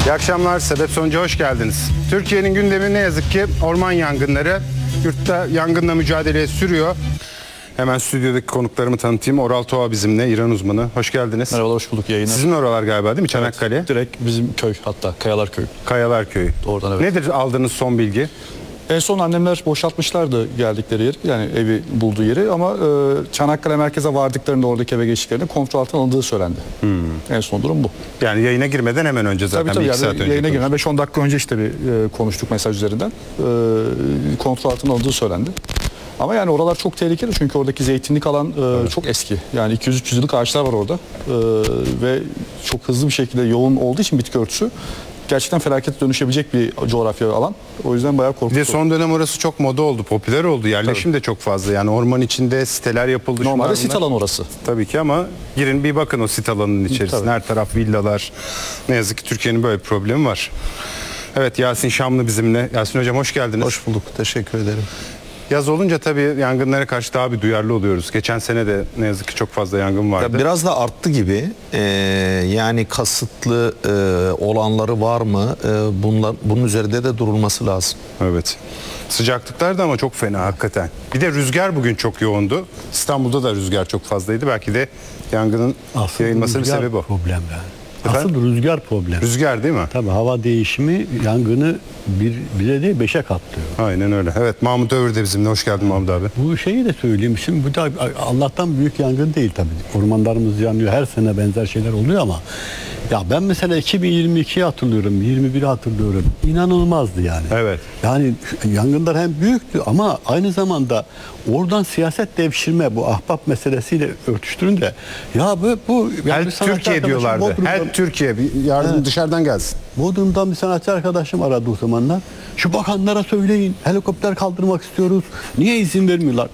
İyi akşamlar, Sebep Sonuca hoş geldiniz. Türkiye'nin gündemi ne yazık ki orman yangınları. Yurtta yangınla mücadeleye sürüyor. Hemen stüdyodaki konuklarımı tanıtayım. Oral Toğa bizimle, İran uzmanı. Hoş geldiniz. Merhabalar, hoş bulduk, yayına. Sizin oralar galiba değil mi? Çanakkale. Evet, direkt bizim köy, hatta Kayalar Köyü. Kayalar Köyü. Oradan, evet. Nedir aldığınız son bilgi? En son annemler boşaltmışlardı geldikleri yeri, yani evi bulduğu yeri, ama Çanakkale merkeze vardıklarında, oradaki eve geçtiklerinde kontrol altına alındığı söylendi. En son durum bu. Yani yayına girmeden hemen önce zaten. Tabii, bir iki saat önce yayına girmeden 5-10 dakika önce işte bir konuştuk mesaj üzerinden. Kontrol altına alındığı söylendi. Ama yani oralar çok tehlikeli, çünkü oradaki zeytinlik alan çok eski. Yani 200-300 yıllık ağaçlar var orada. Ve çok hızlı bir şekilde yoğun olduğu için bitki örtüsü gerçekten felakete dönüşebilecek bir coğrafya alan. O yüzden bayağı korkunç. Bir de son dönem orası çok moda oldu, popüler oldu. Yerleşim de çok fazla. Yani orman içinde siteler yapıldı. Normalde sit alanı orası. Tabii ki, ama girin bir bakın o sit alanının içerisine. Tabii. Her taraf villalar. Ne yazık ki Türkiye'nin böyle bir problemi var. Evet, Yasin Şamlı bizimle. Yasin Hocam hoş geldiniz. Hoş bulduk. Teşekkür ederim. Yaz olunca tabii yangınlara karşı daha bir duyarlı oluyoruz. Geçen sene de ne yazık ki çok fazla yangın vardı. Ya biraz da arttı gibi. Yani kasıtlı olanları var mı? Bunun üzerinde de durulması lazım. Evet. Sıcaklıklar da ama çok fena hakikaten. Bir de rüzgar bugün çok yoğundu. İstanbul'da da rüzgar çok fazlaydı. Belki de yangının yayılmasının sebebi o. Problem yani. Efendim? Asıl rüzgar problem. Rüzgar değil mi? Tabii hava değişimi yangını bire değil 5'e katlıyor. Aynen öyle. Evet, Mahmut Övür de bizimle. Hoş geldin Mahmut abi. Bu şeyi de söyleyeyim. Şimdi bu da Allah'tan büyük yangın değil tabii. Ormanlarımız yanıyor. Her sene benzer şeyler oluyor ama ya ben mesela 2022'yi hatırlıyorum, 21'i hatırlıyorum. İnanılmazdı yani. Evet. Yani yangınlar hem büyüktü ama aynı zamanda oradan siyaset devşirme, bu ahbap meselesiyle örtüştürünce ya bu yani Her Türkiye diyorlardı. Her Türkiye bir yardım dışarıdan gelsin. Bodrum'dan bir sanatçı arkadaşım aradı o zamanlar. Şu bakanlara söyleyin, helikopter kaldırmak istiyoruz. Niye izin vermiyorlar?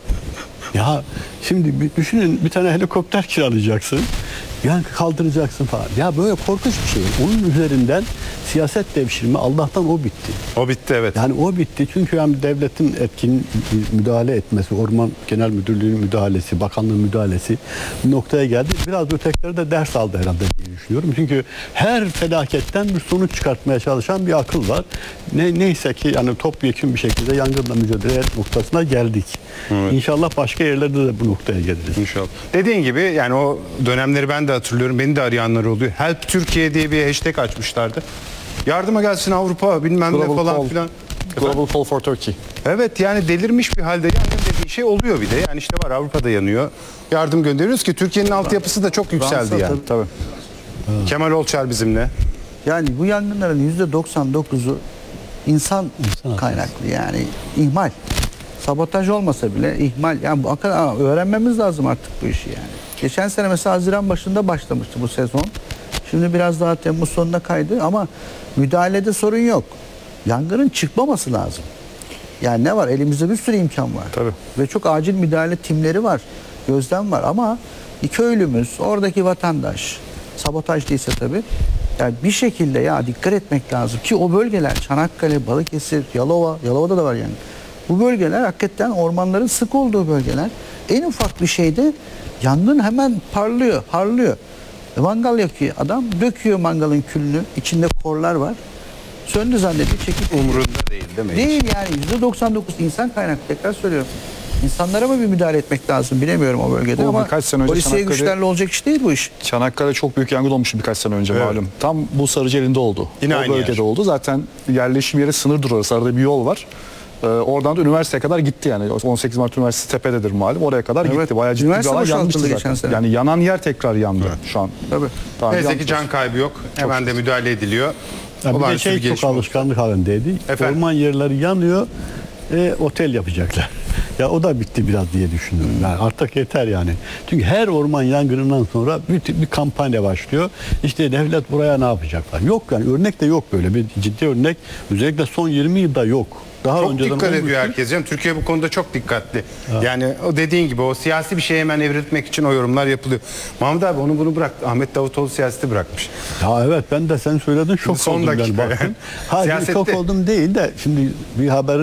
Ya şimdi düşünün, bir tane helikopter kiralayacaksın. Yani kaldıracaksın falan. Ya böyle korkunç bir şey. Onun üzerinden siyaset devşirme, Allah'tan o bitti. O bitti, evet. Yani o bitti çünkü yani devletin etkin müdahale etmesi, Orman Genel Müdürlüğü'nün müdahalesi, bakanlığın müdahalesi bir noktaya geldi. Biraz ötekileri de ders aldı herhalde diye düşünüyorum. Çünkü her felaketten bir sonuç çıkartmaya çalışan bir akıl var. Neyse ki yani topyekun bir şekilde yangınla mücadele noktasına geldik. Evet. İnşallah başka yerlerde de bu noktaya geliriz. İnşallah. Dediğin gibi yani o dönemleri ben de hatırlıyorum. Beni de arayanlar oluyor. Help Türkiye diye bir hashtag açmışlardı. Yardıma gelsin Avrupa bilmem ne falan filan. Global Call for Turkey. Evet, yani delirmiş bir halde yangın dediği şey oluyor bir de. Yani işte var, Avrupa'da yanıyor. Yardım gönderiyoruz ki Türkiye'nin altyapısı da çok yükseldi Fransa, yani. Tabii. Kemal Olçar bizimle. Yani bu yangınların %99'u insan kaynaklı, yani ihmal. Sabotaj olmasa bile ihmal. Yani bu öğrenmemiz lazım artık bu işi yani. Geçen sene mesela Haziran başında başlamıştı bu sezon. Şimdi biraz daha Temmuz sonuna kaydı ama müdahalede sorun yok. Yangının çıkmaması lazım. Yani ne var? Elimizde bir sürü imkan var. Tabii. Ve çok acil müdahale timleri var. Gözlem var ama bir köylümüz, oradaki vatandaş, sabotaj değilse tabii, yani bir şekilde ya dikkat etmek lazım ki o bölgeler Çanakkale, Balıkesir, Yalova'da da var yani. Bu bölgeler hakikaten ormanların sık olduğu bölgeler. En ufak bir şeyde yangın hemen harlıyor. Mangal yakıyor adam, döküyor mangalın külünü, içinde korlar var. Söndü zannediyor, çekip Umurunda değil mi? değil yani. %99 insan kaynaklı, tekrar söylüyorum. İnsanlara mı bir müdahale etmek lazım bilemiyorum o bölgede, Bu ama birkaç sene önce polisiye güçlerle olacak iş değil bu iş. Çanakkale çok büyük yangın olmuştu birkaç sene önce, Evet. malum. Tam bu Sarıceli'nde oldu. Yine o aynı bölgede yer. oldu. Zaten yerleşim yeri sınırdır orası. Arada bir yol var. Oradan da üniversiteye kadar gitti yani. 18 Mart Üniversitesi tepededir malum. Oraya kadar Evet. gitti. Bayağı ciddi bir Üniversite alan yanmıştı boşaltıldı zaten. geçen sene. Yani yanan yer tekrar yandı şu an. Tabii. Tamam, Neyse ki yandı. can kaybı yok. Hemen de müdahale ediliyor. Ya bir de Olağanüstü bir çok gelişme oldu. alışkanlık halindeydi. Efendim? Orman yerleri yanıyor, otel yapacaklar. Ya o da bitti biraz diye düşünüyorum. Yani artık yeter yani. Çünkü her orman yangınından sonra bir kampanya başlıyor. İşte devlet buraya ne yapacaklar? Yok yani, örnek de yok, böyle bir ciddi örnek. Özellikle son 20 yılda yok. Daha Çok önceden dikkat ediyor olmuştu. herkes canım. Türkiye bu konuda çok dikkatli. Yani o dediğin gibi o siyasi bir şeye hemen evrilmek için o yorumlar yapılıyor. Mahmut abi onu bunu bırak. Ahmet Davutoğlu siyaseti bırakmış. Ya evet, ben de sen söyledin şok Son oldum. dakika Yani baktım. yani. Hayır, Siyasette- şok oldum değil de şimdi bir haberin